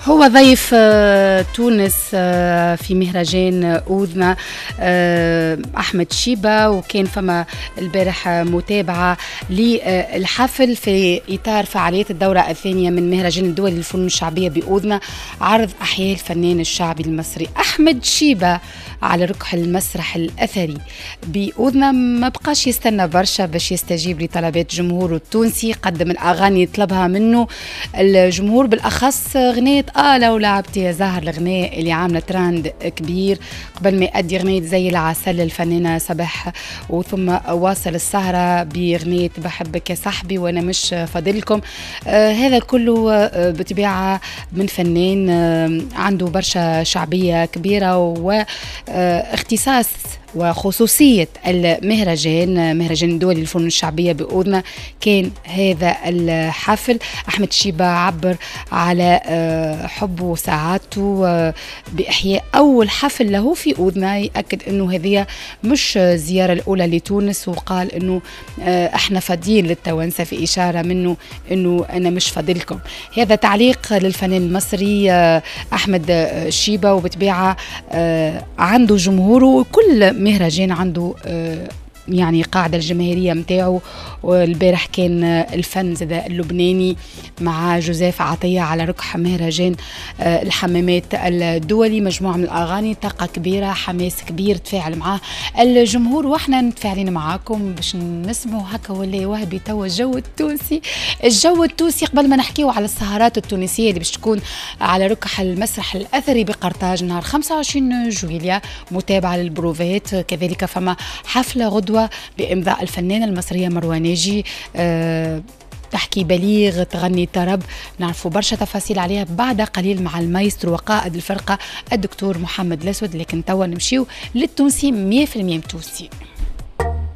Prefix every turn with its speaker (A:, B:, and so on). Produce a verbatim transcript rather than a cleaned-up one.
A: هو ضيف تونس في مهرجان أوذنا أحمد شيبة، وكان فما البارح متابعة للحفل في إطار فعاليات الدورة الثانية من مهرجان الدولي للفنون الشعبية بأوذنا، عرض أحياء الفنان الشعبي المصري أحمد شيبة على ركح المسرح الأثري بأوذنا. ما بقاش يستنى برشا باش يستجيب لطلبات جمهوره التونسي، قدم الأغاني يطلبها منه الجمهور، بالأخص غنية آه لو لعبتي يا زهر، الغناء اللي عاملة تراند كبير قبل ما يأدي غنية زي العسل الفنانة صباح، وثم واصل السهرة بغنية بحبك يا صاحبي وأنا مش فاضلكم. آه هذا كله آه بطبيعة من فنان آه عنده برشا شعبية كبيرة واختصاص وخصوصية المهرجان، مهرجان الدولي للفنون الشعبية بأوذنا كان هذا الحفل. أحمد شيبة عبر على حبه وسعادته بإحياء أول حفل له في أوذنا، يأكد أنه هذه مش زيارة الأولى لتونس، وقال أنه احنا فاضيين للتوانسة، في إشارة منه أنه أنا مش فاضلكم. هذا تعليق للفنان المصري أحمد شيبة، وبطبيعة عنده جمهوره، وكل مهرجان عنده يعني قاعدة الجماهيرية متاعه. والبارح كان الفن زاد اللبناني مع جوزيف عطية على ركح مهرجان الحمامات الدولي، مجموعة من الأغاني، طاقة كبيرة، حماس كبير، تفاعل معاه الجمهور، واحنا متفاعلين معاكم باش نسمعوا هكا ولا وهبي توا الجو التونسي. الجو التونسي قبل ما نحكيو على السهرات التونسية اللي باش تكون على ركح المسرح الأثري بقرطاج نهار خمسة وعشرين جويليا، متابعة للبروفات، كذلك فما حفلة غدوة بإمضاء الفنانة المصرية مروان ناجي، أه تحكي بليغ، تغني طرب، نعرفوا برشا تفاصيل عليها بعد قليل مع المايسترو وقائد الفرقة الدكتور محمد الأسود. لكن توا نمشيو للتونسي مية في المية تونسي.